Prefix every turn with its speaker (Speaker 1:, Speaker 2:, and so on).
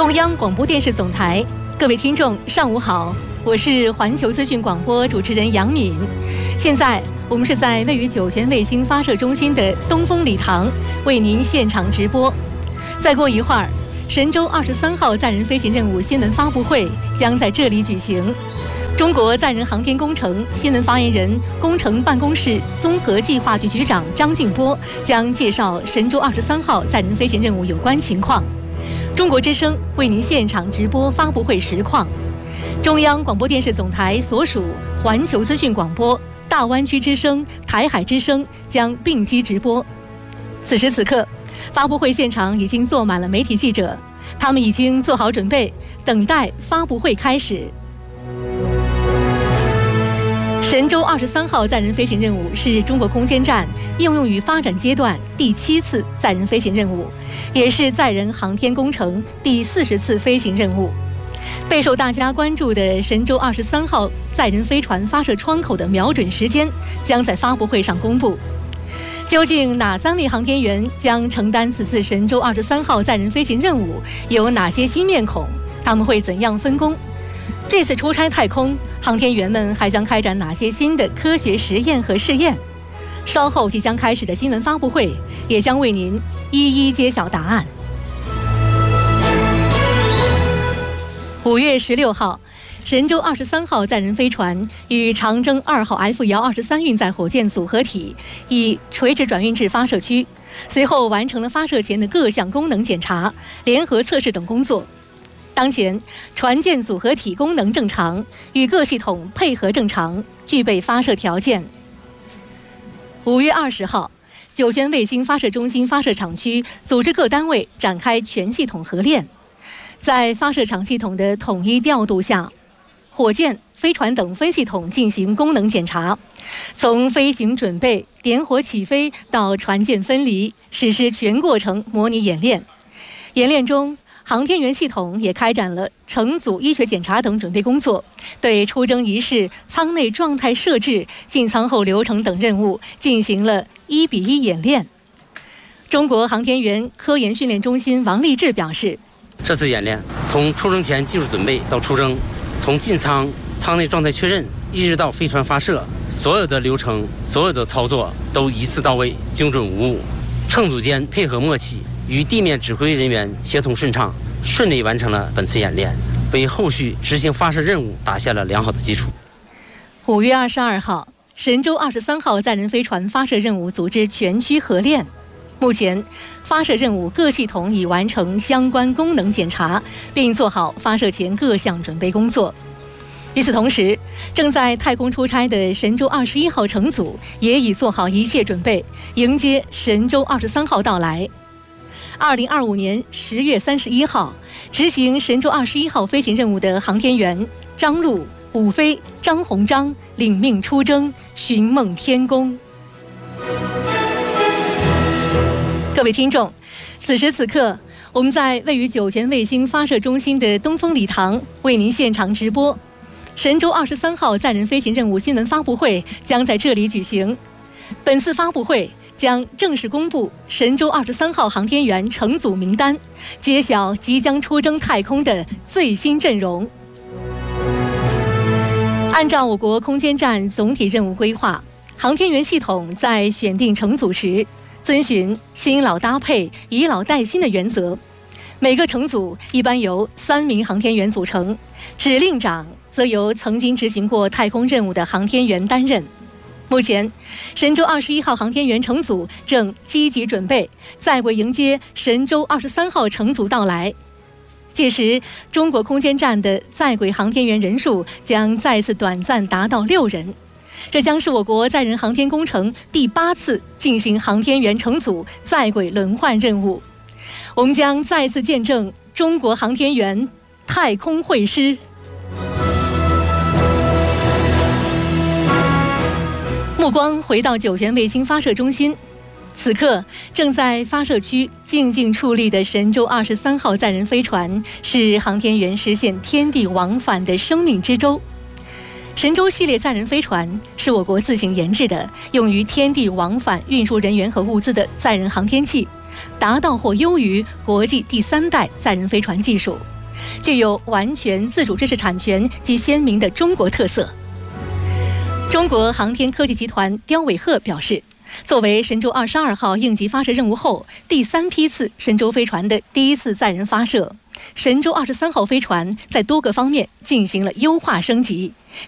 Speaker 1: 中央广播电视总台，各位听众，上午好，我是环球资讯广播主持人杨敏。现在我们是在位于酒泉卫星发射中心的东风礼堂为您现场直播。再过一会儿，神舟23号载人飞行任务新闻发布会将在这里举行。中国载人航天工程新闻发言人、工程办公室综合计划局局长张静波将介绍神舟23号载人飞行任务有关情况。中国之声为您现场直播发布会实况。中央广播电视总台所属环球资讯广播、大湾区之声、台海之声将并机直播。此时此刻，发布会现场已经坐满了媒体记者，他们已经做好准备，等待发布会开始。神舟23号载人飞行任务是中国空间站应用于发展阶段第7次载人飞行任务，也是载人航天工程第40次飞行任务。备受大家关注的神舟23号载人飞船发射窗口的瞄准时间将在发布会上公布。究竟哪3位航天员将承担此次神舟23号载人飞行任务？有哪些新面孔？他们会怎样分工？这次出差太空，航天员们还将开展哪些新的科学实验和试验？稍后即将开始的新闻发布会也将为您一一揭晓答案。5月16号，神舟23号载人飞船与长征2号 F-23运载火箭组合体以垂直转运至发射区，随后完成了发射前的各项功能检查、联合测试等工作。当前，船舰组合体功能正常，与各系统配合正常，具备发射条件。5月20号，酒泉卫星发射中心发射场区组织各单位展开全系统合练，在发射场系统的统一调度下，火箭、飞船等分系统进行功能检查，从飞行准备、点火起飞到船舰分离，实施全过程模拟演练。演练中，航天员系统也开展了乘组医学检查等准备工作，对出征仪式、舱内状态设置、进舱后流程等任务进行了1:1演练。中国航天员科研训练中心王立志表示，
Speaker 2: 这次演练从出征前技术准备到出征，从进舱、舱内状态确认，一直到飞船发射，所有的流程、所有的操作都一次到位，精准无误，乘组间配合默契，与地面指挥人员协同顺畅，顺利完成了本次演练，为后续执行发射任务打下了良好的基础。
Speaker 1: 5月22号，神舟23号载人飞船发射任务组织全区合练。目前，发射任务各系统已完成相关功能检查，并做好发射前各项准备工作。与此同时，正在太空出差的神舟21号乘组也已做好一切准备，迎接神舟23号到来。2025年10月31号，执行神舟21号飞行任务的航天员张陆、武飞、张鸿章领命出征，寻梦天宫。各位听众，此时此刻，我们在位于酒泉卫星发射中心的东风礼堂为您现场直播。神舟23号载人飞行任务新闻发布会将在这里举行。本次发布会将正式公布神舟23号航天员乘组名单，揭晓即将出征太空的最新阵容。按照我国空间站总体任务规划，航天员系统在选定乘组时，遵循新老搭配、以老带新的原则。每个乘组一般由3名航天员组成，指令长则由曾经执行过太空任务的航天员担任。目前，神舟21号航天员乘组正积极准备，在轨迎接神舟23号乘组到来。届时，中国空间站的在轨航天员人数将再次短暂达到6人。这将是我国载人航天工程第8次进行航天员乘组在轨轮换任务。我们将再次见证中国航天员太空会师。目光回到酒泉卫星发射中心，此刻正在发射区静静矗立的神舟23号载人飞船，是航天员实现天地往返的生命之舟。神舟系列载人飞船是我国自行研制的用于天地往返运输人员和物资的载人航天器，达到或优于国际第3代载人飞船技术。 具有完全自主知识产权及鲜明的中国特色。中国航天科技集团刁伟鹤表示，作为神舟22号应急发射任务后第3批次神舟飞船的第一次载人发射，神舟23号飞船在多个方面进行了优化升级，